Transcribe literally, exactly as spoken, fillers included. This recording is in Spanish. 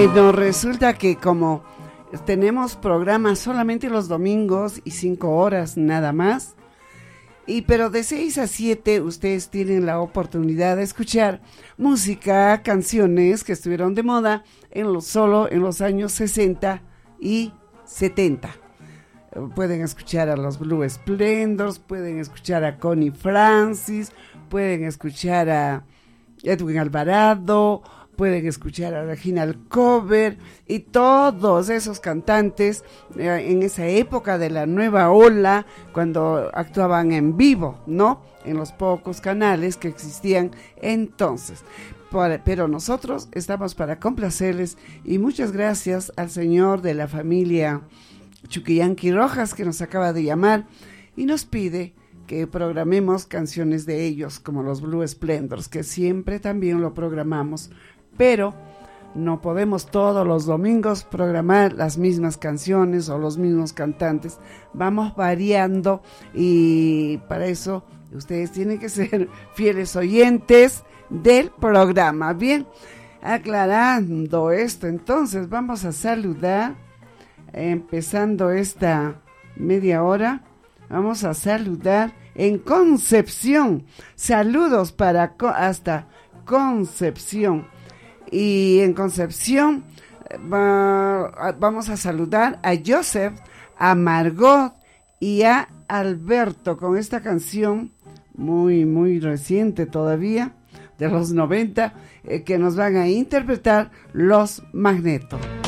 Bueno, resulta que como tenemos programas solamente los domingos y cinco horas nada más, y pero de seis a siete ustedes tienen la oportunidad de escuchar música, canciones que estuvieron de moda en lo, solo en los años sesenta y setenta. Pueden escuchar a los Blue Splendors, pueden escuchar a Connie Francis, pueden escuchar a Edwin Alvarado, pueden escuchar a Regina Cover y todos esos cantantes eh, en esa época de la nueva ola, cuando actuaban en vivo, ¿no? En los pocos canales que existían entonces. Por, pero nosotros estamos para complacerles y muchas gracias al señor de la familia Chuquillanqui Rojas que nos acaba de llamar y nos pide que programemos canciones de ellos como los Blue Splendors, que siempre también lo programamos, pero no podemos todos los domingos programar las mismas canciones o los mismos cantantes. Vamos variando y para eso ustedes tienen que ser fieles oyentes del programa. Bien, aclarando esto, entonces vamos a saludar, empezando esta media hora, vamos a saludar en Concepción. Saludos para hasta Concepción. Y en Concepción va, vamos a saludar a Joseph, a Margot y a Alberto con esta canción muy, muy reciente todavía, de los noventa, eh, que nos van a interpretar Los Magnetos.